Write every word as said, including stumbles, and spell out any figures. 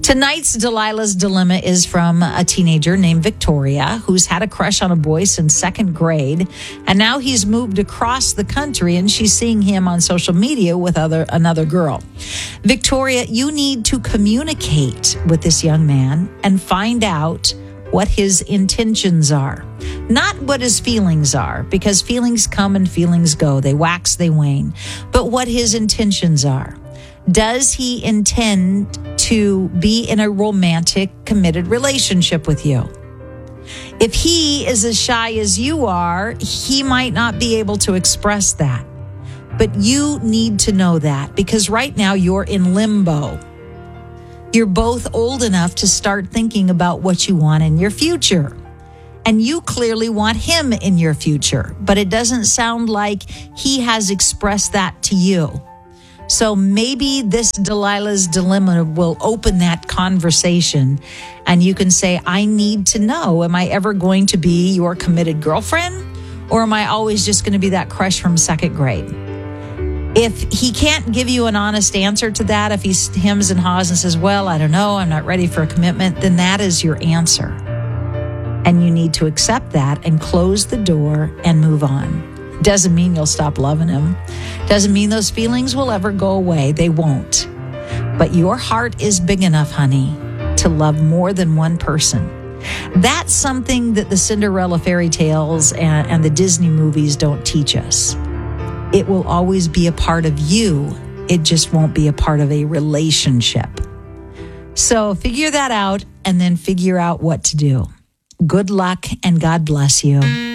Tonight's Delilah's Dilemma is from a teenager named Victoria who's had a crush on a boy since second grade, and now he's moved across the country and she's seeing him on social media with other another girl. Victoria, you need to communicate with this young man and find out what his intentions are, not what his feelings are, because feelings come and feelings go. They wax, they wane, but what his intentions are. Does he intend to be in a romantic, committed relationship with you? If he is as shy as you are, he might not be able to express that. But you need to know that because right now you're in limbo. You're both old enough to start thinking about what you want in your future. And you clearly want him in your future, but it doesn't sound like he has expressed that to you. So maybe this Delilah's Dilemma will open that conversation and you can say, I need to know, am I ever going to be your committed girlfriend or am I always just going to be that crush from second grade? If he can't give you an honest answer to that, if he hems and haws and says, well, I don't know, I'm not ready for a commitment, then that is your answer. And you need to accept that and close the door and move on. Doesn't mean you'll stop loving him. Doesn't mean those feelings will ever go away. They won't. But your heart is big enough, honey, to love more than one person. That's something that the Cinderella fairy tales and, and the Disney movies don't teach us. It will always be a part of you. It just won't be a part of a relationship. So figure that out and then figure out what to do. Good luck and God bless you.